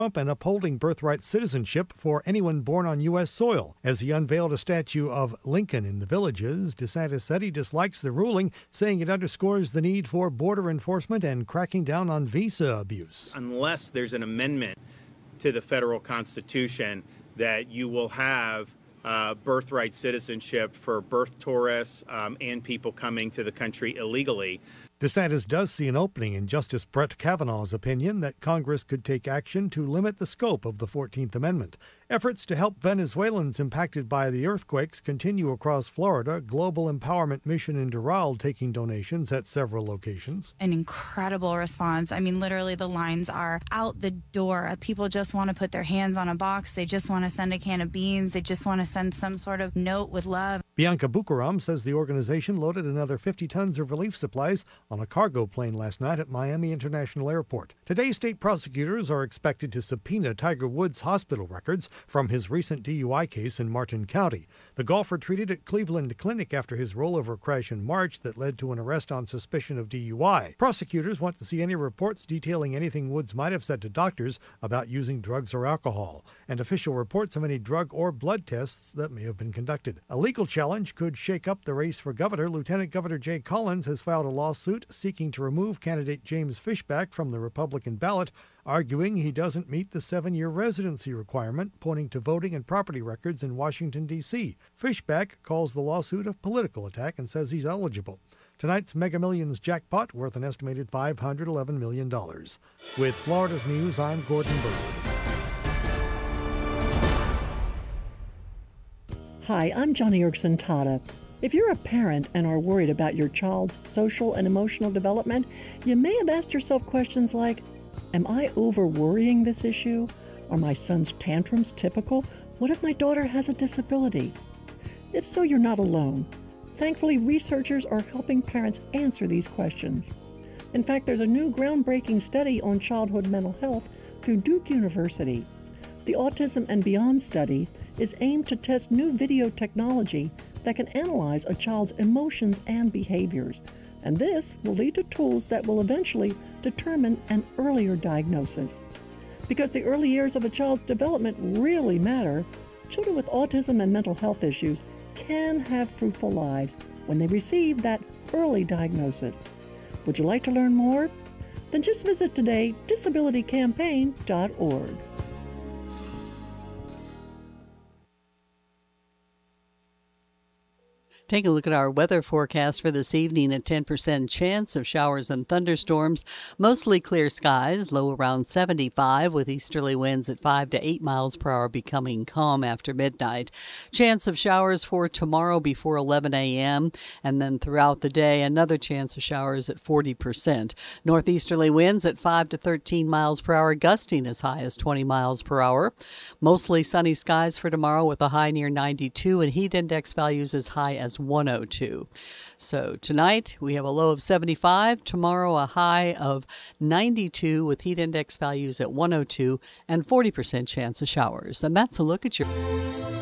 Trump and upholding birthright citizenship for anyone born on U.S. soil. As he unveiled a statue of Lincoln in the Villages, DeSantis said he dislikes the ruling, saying it underscores the need for border enforcement and cracking down on visa abuse. Unless there's an amendment to the federal Constitution that you will have birthright citizenship for birth tourists and people coming to the country illegally. DeSantis does see an opening in Justice Brett Kavanaugh's opinion that Congress could take action to limit the scope of the 14th Amendment. Efforts to help Venezuelans impacted by the earthquakes continue across Florida. Global Empowerment Mission in Doral taking donations at several locations. An incredible response. I mean, literally the lines are out the door. People just want to put their hands on a box. They just want to send a can of beans. They just want to send some sort of note with love. Bianca Bucaram says the organization loaded another 50 tons of relief supplies on a cargo plane last night at Miami International Airport. Today, state prosecutors are expected to subpoena Tiger Woods' hospital records from his recent DUI case in Martin County. The golfer treated at Cleveland Clinic after his rollover crash in March that led to an arrest on suspicion of DUI. Prosecutors want to see any reports detailing anything Woods might have said to doctors about using drugs or alcohol, and official reports of any drug or blood tests that may have been conducted. A legal challenge could shake up the race for governor. Lieutenant Governor Jay Collins has filed a lawsuit seeking to remove candidate James Fishback from the Republican ballot, arguing he doesn't meet the 7-year residency requirement, pointing to voting and property records in Washington, D.C. Fishback calls the lawsuit a political attack and says he's eligible. Tonight's Mega Millions jackpot worth an estimated $511 million. With Florida's News, I'm Gordon Bird. Hi, I'm Johnny Erkson Tata. If you're a parent and are worried about your child's social and emotional development, you may have asked yourself questions like, am I over-worrying this issue? Are my son's tantrums typical? What if my daughter has a disability? If so, you're not alone. Thankfully, researchers are helping parents answer these questions. In fact, there's a new groundbreaking study on childhood mental health through Duke University. The Autism and Beyond study is aimed to test new video technology that can analyze a child's emotions and behaviors, and this will lead to tools that will eventually determine an earlier diagnosis. Because the early years of a child's development really matter, children with autism and mental health issues can have fruitful lives when they receive that early diagnosis. Would you like to learn more? Then just visit today disabilitycampaign.org. Take a look at our weather forecast for this evening. A 10% chance of showers and thunderstorms. Mostly clear skies, low around 75 with easterly winds at 5 to 8 miles per hour becoming calm after midnight. Chance of showers for tomorrow before 11 a.m. and then throughout the day, another chance of showers at 40%. Northeasterly winds at 5 to 13 miles per hour, gusting as high as 20 miles per hour. Mostly sunny skies for tomorrow with a high near 92 and heat index values as high as 102. So tonight we have a low of 75, tomorrow a high of 92 with heat index values at 102 and 40% chance of showers. And that's a look at your